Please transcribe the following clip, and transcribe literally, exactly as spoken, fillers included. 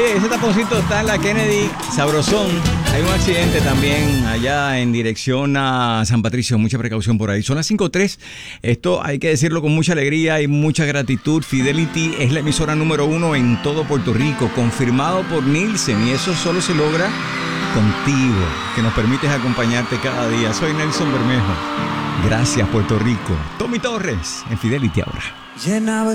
Oye, ese taponcito está en la Kennedy, sabrosón. Hay un accidente también allá en dirección a San Patricio. Mucha precaución por ahí. Son las cinco tres. Esto hay que decirlo con mucha alegría y mucha gratitud. Fidelity es la emisora número uno en todo Puerto Rico, confirmado por Nielsen. Y eso solo se logra contigo, que nos permites acompañarte cada día. Soy Nelson Bermejo. Gracias, Puerto Rico. Tommy Torres en Fidelity ahora. Llenaba